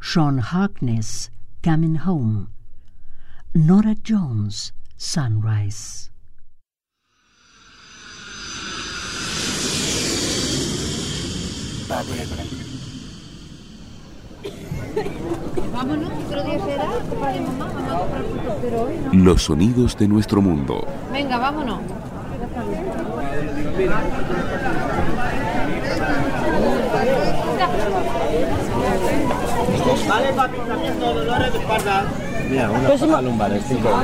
Sean Harkness, Coming Home. Norah Jones, Sunrise. Vámonos, otro día será, papá de mamá, vamos a comprar frutos, pero hoy no. Los sonidos de nuestro mundo. Venga, vámonos. Vale, papi, tratamiento de dolores de espalda. Mira, una paja lumbar, 5 euros.